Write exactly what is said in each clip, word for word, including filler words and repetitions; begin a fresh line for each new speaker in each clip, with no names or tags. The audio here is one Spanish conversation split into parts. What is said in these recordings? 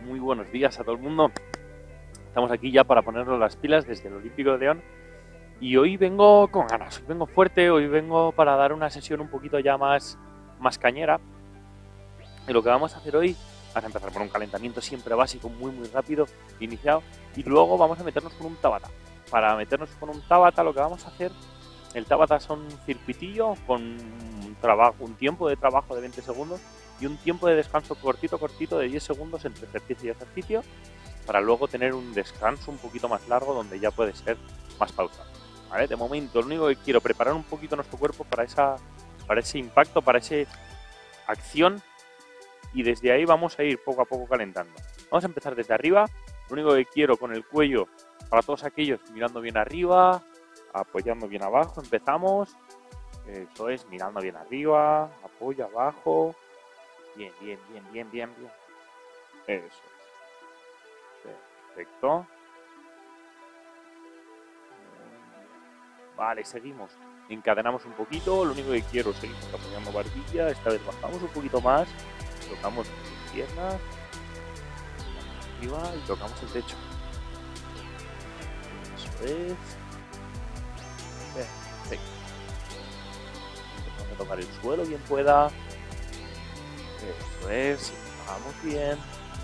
Muy buenos días a todo el mundo. Estamos aquí ya para ponernos las pilas desde el Olímpico de León. Y hoy vengo con ganas, hoy vengo fuerte, hoy vengo para dar una sesión un poquito ya más, más cañera. Y lo que vamos a hacer hoy, vamos a empezar por un calentamiento siempre básico, muy muy rápido, iniciado. Y luego vamos a meternos con un Tabata. Para meternos con un Tabata lo que vamos a hacer, el Tabata son un circuitillo con un, trabajo, un tiempo de trabajo de veinte segundos y un tiempo de descanso cortito, cortito de diez segundos entre ejercicio y ejercicio, para luego tener un descanso un poquito más largo donde ya puede ser más pausado. ¿Vale? De momento, lo único que quiero preparar un poquito nuestro cuerpo para, esa, para ese impacto, para esa acción, y desde ahí vamos a ir poco a poco calentando. Vamos a empezar desde arriba. Lo único que quiero con el cuello, para todos aquellos mirando bien arriba, apoyando bien abajo, empezamos. Eso es, mirando bien arriba, apoyo abajo. Bien, bien, bien, bien, bien, bien. Eso es. Perfecto. Vale, seguimos. Encadenamos un poquito. Lo único que quiero es seguir apoyando barbilla. Esta vez bajamos un poquito más. Tocamos las piernas. Arriba y tocamos el techo. Eso es. Perfecto. Empezamos a tocar el suelo bien pueda. Eso es. Vamos bien.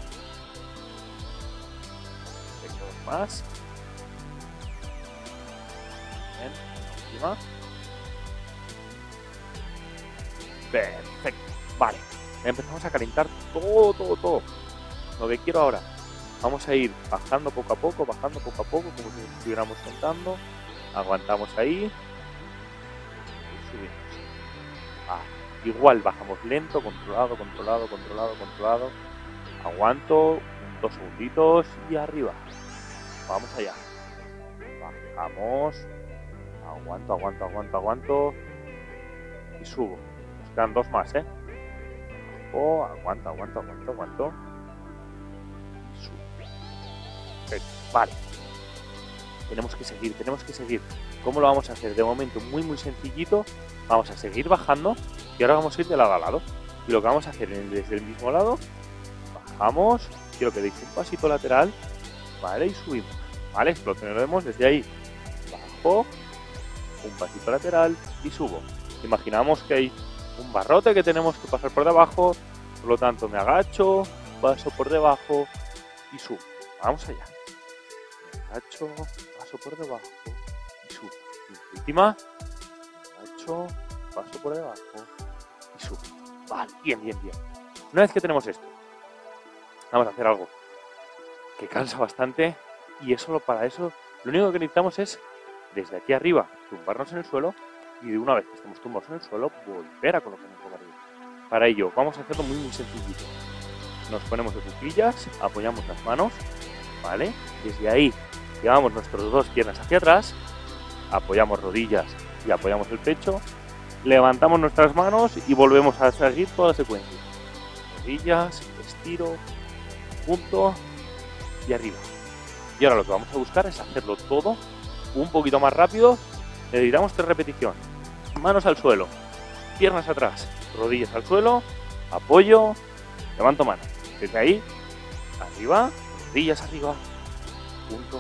Perfecto. Más. Bien. Encima. Perfecto. Vale. Empezamos a calentar todo, todo, todo. Lo que quiero ahora. Vamos a ir bajando poco a poco, bajando poco a poco, como si estuviéramos soltando. Aguantamos ahí. Y subimos. Ah, igual bajamos lento, controlado, controlado, controlado, controlado. Aguanto. Dos segunditos y arriba. Vamos allá. Bajamos. Aguanto, aguanto, aguanto, aguanto. Y subo. Nos quedan dos más, ¿eh? Oh, aguanto, aguanto, aguanto, aguanto. Y subo. Perfecto. Vale. Tenemos que seguir, tenemos que seguir. ¿Cómo lo vamos a hacer? De momento muy, muy sencillito. Vamos a seguir bajando. Y ahora vamos a ir de lado a lado. Y lo que vamos a hacer es desde el mismo lado. Bajamos. Quiero que deis un pasito lateral. Vale, y subimos. Vale, lo tenemos desde ahí. Bajo. Un pasito lateral y subo. Imaginamos que hay un barrote que tenemos que pasar por debajo, por lo tanto me agacho, paso por debajo y subo. Vamos allá. Me agacho, paso por debajo y subo. Y última, me agacho, paso por debajo y subo. Vale, bien, bien, bien. Una vez que tenemos esto, vamos a hacer algo que cansa bastante, y eso, para eso lo único que necesitamos es desde aquí arriba tumbarnos en el suelo, y de una vez que estemos tumbados en el suelo volver a colocarnos por arriba. Para ello vamos a hacerlo muy muy sencillito. Nos ponemos de cuclillas, apoyamos las manos, ¿vale? Desde ahí llevamos nuestras dos piernas hacia atrás, apoyamos rodillas y apoyamos el pecho, levantamos nuestras manos y volvemos a seguir toda la secuencia. Rodillas, estiro, punto y arriba. Y ahora lo que vamos a buscar es hacerlo todo un poquito más rápido. Necesitamos tres repeticiones. Manos al suelo, piernas atrás, rodillas al suelo, apoyo, levanto mano. Desde ahí, arriba, rodillas arriba, punto.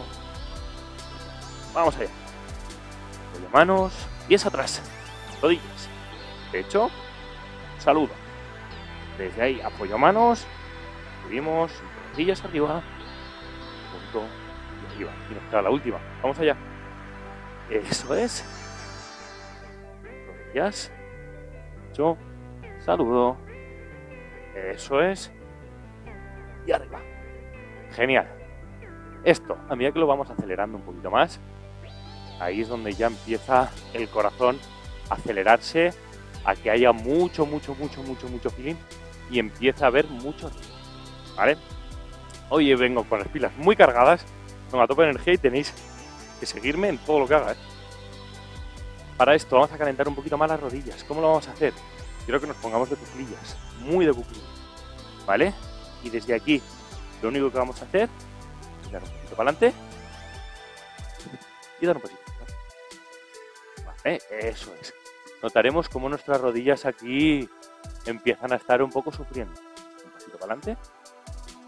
Vamos allá. Apoyo manos, pies atrás, rodillas, pecho, saludo. Desde ahí, apoyo manos, subimos, rodillas arriba, punto y arriba. Y nos queda la última. Vamos allá. Eso es. Rodillas. Yo. Saludo. Eso es. Y arriba. Genial. Esto, a medida que lo vamos acelerando un poquito más, ahí es donde ya empieza el corazón a acelerarse, a que haya mucho, mucho, mucho, mucho, mucho feeling y empieza a haber mucho ritmo. ¿Vale? Hoy vengo con las pilas muy cargadas, con a tope de energía, y tenéis que seguirme en todo lo que haga, ¿eh? Para esto vamos a calentar un poquito más las rodillas. ¿Cómo lo vamos a hacer? Quiero que nos pongamos de cuclillas, muy de cuclillas, ¿vale? Y desde aquí lo único que vamos a hacer es dar un poquito para adelante y dar un pasito. ¿Vale? Eso es. Notaremos cómo nuestras rodillas aquí empiezan a estar un poco sufriendo. Un pasito para adelante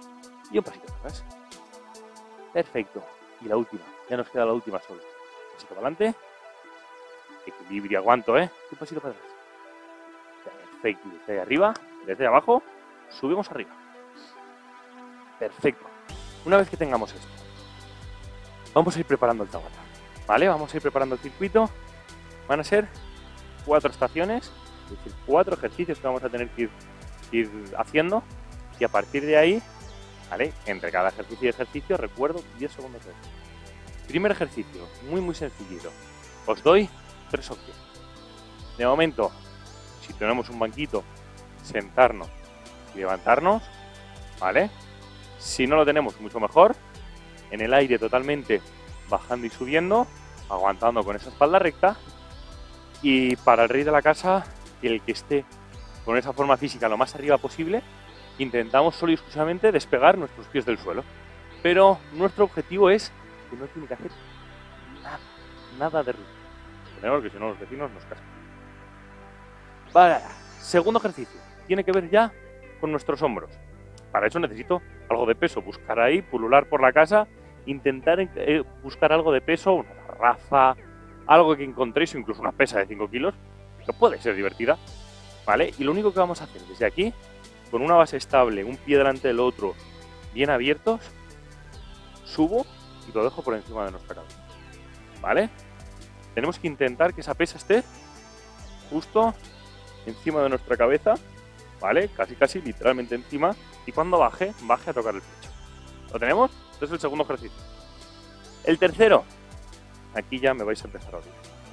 y un pasito para atrás. Perfecto. Y la última, ya nos queda la última solo. Un pasito para adelante. Equilibrio, aguanto, ¿eh? Un pasito para atrás. Perfecto. Y desde ahí arriba, desde abajo, subimos arriba. Perfecto. Una vez que tengamos esto, vamos a ir preparando el Tabata, ¿vale? Vamos a ir preparando el circuito. Van a ser cuatro estaciones, es decir, cuatro ejercicios que vamos a tener que ir, ir haciendo. Y a partir de ahí, ¿vale? Entre cada ejercicio y ejercicio, recuerdo diez segundos de esto. Primer ejercicio, muy muy sencillito. Os doy tres opciones. De momento, si tenemos un banquito, sentarnos y levantarnos, ¿vale? Si no lo tenemos, mucho mejor. En el aire totalmente, bajando y subiendo, aguantando con esa espalda recta. Y para el rey de la casa, el que esté con esa forma física lo más arriba posible, intentamos solo y exclusivamente despegar nuestros pies del suelo. Pero nuestro objetivo es que no tiene que hacer nada, nada de ruido. Tenemos que si no los vecinos nos cascan. Vale, segundo ejercicio. Tiene que ver ya con nuestros hombros. Para eso necesito algo de peso. Buscar ahí, pulular por la casa, intentar eh, buscar algo de peso, una garrafa, algo que encontréis, incluso una pesa de cinco kilos, que puede ser divertida, ¿vale? Y lo único que vamos a hacer desde aquí, con una base estable, un pie delante del otro, bien abiertos, subo y lo dejo por encima de nuestra cabeza, ¿vale? Tenemos que intentar que esa pesa esté justo encima de nuestra cabeza, ¿vale? Casi, casi, literalmente encima. Y cuando baje, baje a tocar el pecho. ¿Lo tenemos? Este es el segundo ejercicio. El tercero. Aquí ya me vais a empezar a oír.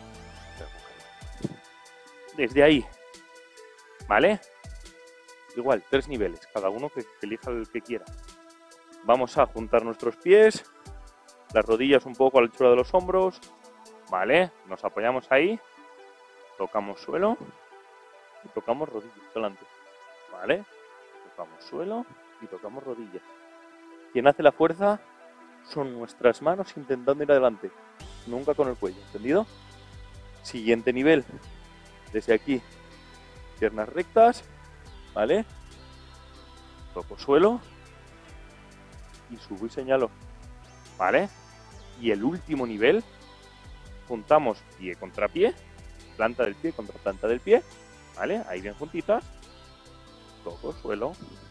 Desde ahí, ¿vale? Igual, tres niveles. Cada uno que, que elija el que quiera. Vamos a juntar nuestros pies. Las rodillas un poco a la altura de los hombros. ¿Vale? Nos apoyamos ahí. Tocamos suelo. Y tocamos rodillas delante. ¿Vale? Tocamos suelo y tocamos rodillas. Quien hace la fuerza son nuestras manos intentando ir adelante, nunca con el cuello, ¿entendido? Siguiente nivel. Desde aquí, piernas rectas, ¿vale? Toco suelo y subo y señalo, ¿vale? Y el último nivel, juntamos pie contra pie, planta del pie contra planta del pie, ¿vale? Ahí bien juntitas. Toco suelo,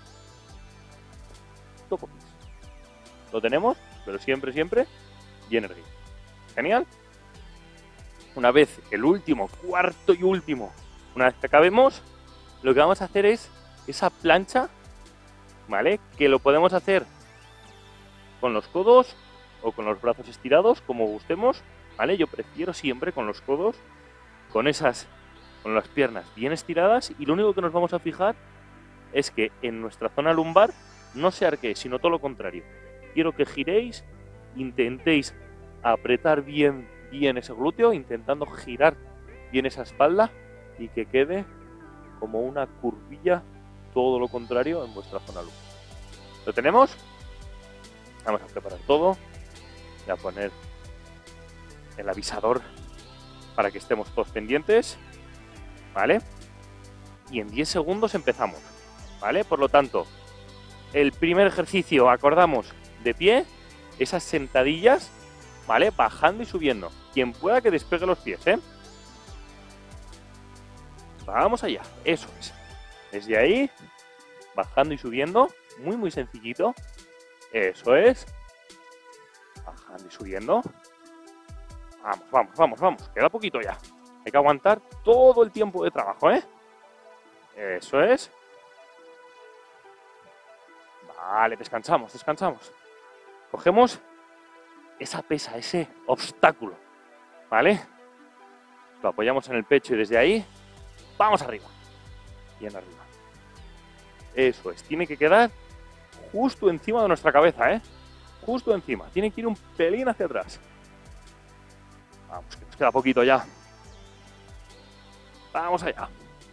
toco pies. Lo tenemos, pero siempre, siempre bien erguido. Genial. Una vez el último, cuarto y último, una vez que acabemos, lo que vamos a hacer es esa plancha, ¿vale? Que lo podemos hacer con los codos o con los brazos estirados, como gustemos, ¿vale? Yo prefiero siempre con los codos, con esas, con las piernas bien estiradas, y lo único que nos vamos a fijar es que en nuestra zona lumbar no se arquee, sino todo lo contrario. Quiero que giréis, intentéis apretar bien, bien ese glúteo, intentando girar bien esa espalda y que quede como una curvilla, todo lo contrario en vuestra zona lumbar. ¿Lo tenemos? Vamos a preparar todo. Voy a poner el avisador para que estemos todos pendientes, ¿vale? Y en diez segundos empezamos. ¿Vale? Por lo tanto, el primer ejercicio, acordamos, de pie, esas sentadillas, ¿vale? Bajando y subiendo. Quien pueda que despegue los pies, ¿eh? Vamos allá, eso es. Desde ahí, bajando y subiendo, muy muy sencillito. Eso es. Bajando y subiendo. Vamos, vamos, vamos, vamos. Queda poquito ya. Hay que aguantar todo el tiempo de trabajo, ¿eh? Eso es. Vale, descansamos, descansamos. Cogemos esa pesa, ese obstáculo, ¿vale? Lo apoyamos en el pecho y desde ahí vamos arriba. Bien arriba. Eso es, tiene que quedar justo encima de nuestra cabeza, ¿eh? Justo encima, tiene que ir un pelín hacia atrás. Vamos, que nos queda poquito ya. Vamos allá.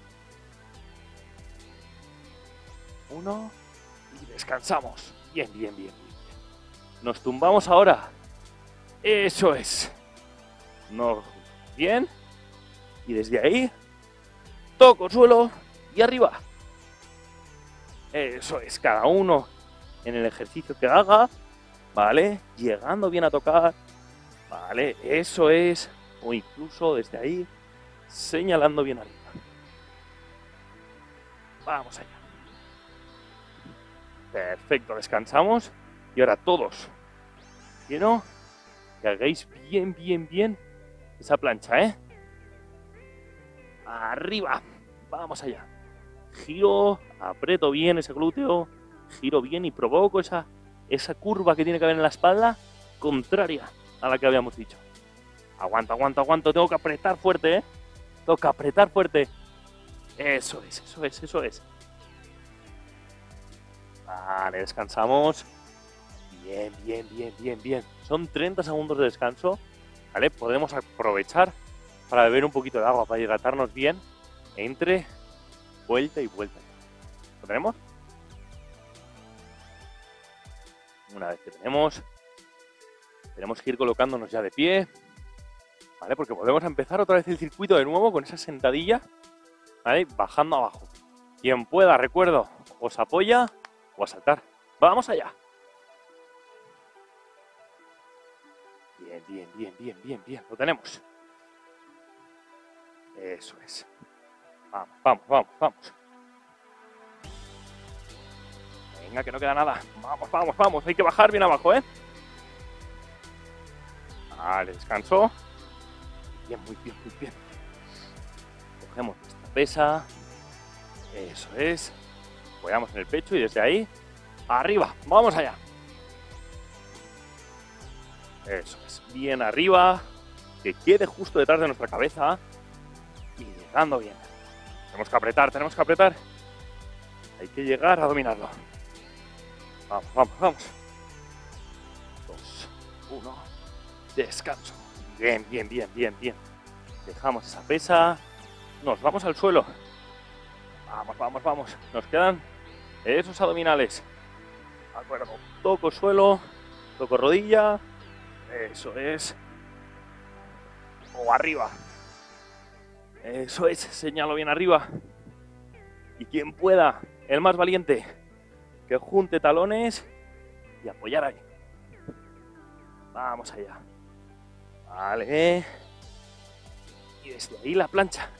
Uno. Y descansamos. Bien, bien, bien, bien. Nos tumbamos ahora. Eso es. Nos... Bien. Y desde ahí, toco suelo y arriba. Eso es, cada uno en el ejercicio que haga, ¿vale? Llegando bien a tocar, ¿vale? Eso es, o incluso desde ahí, señalando bien arriba. Vamos allá. Perfecto, descansamos. Y ahora todos, quiero que hagáis bien, bien, bien esa plancha, ¿eh? Arriba, vamos allá. Giro, aprieto bien ese glúteo, giro bien y provoco esa, esa curva que tiene que haber en la espalda, contraria a la que habíamos dicho. Aguanto, aguanto, aguanto, tengo que apretar fuerte, ¿eh? Tengo que apretar fuerte. Eso es, eso es, eso es. Vale, descansamos. Bien, bien, bien, bien, bien. Son treinta segundos de descanso, ¿vale? Podemos aprovechar para beber un poquito de agua, para hidratarnos bien entre vuelta y vuelta. ¿Lo tenemos? Una vez que tenemos, tenemos que ir colocándonos ya de pie, ¿vale? Porque volvemos a empezar otra vez el circuito de nuevo con esa sentadilla, ¿vale? Bajando abajo. Quien pueda, recuerdo, os apoya o a saltar. ¡Vamos allá! Bien, bien, bien, bien, bien, bien. Lo tenemos. Eso es. Vamos, vamos, vamos, vamos. Venga, que no queda nada. Vamos, vamos, vamos. Hay que bajar bien abajo, ¿eh? Vale, descanso. Bien, muy bien, muy bien. Cogemos nuestra pesa. Eso es. Apoyamos en el pecho y desde ahí, arriba. Vamos allá. Eso es. Bien arriba. Que quede justo detrás de nuestra cabeza. Y llegando bien. Tenemos que apretar, tenemos que apretar. Hay que llegar a dominarlo. Vamos, vamos, vamos. Dos, uno. Descanso. Bien, bien, bien, bien, bien. Dejamos esa pesa. Nos vamos al suelo. Vamos, vamos, vamos. Nos quedan esos abdominales. De acuerdo. Toco suelo. Toco rodilla. Eso es. O arriba. Eso es. Señalo bien arriba. Y quien pueda, el más valiente, que junte talones y apoyar ahí. Vamos allá. Vale. Y desde ahí la plancha.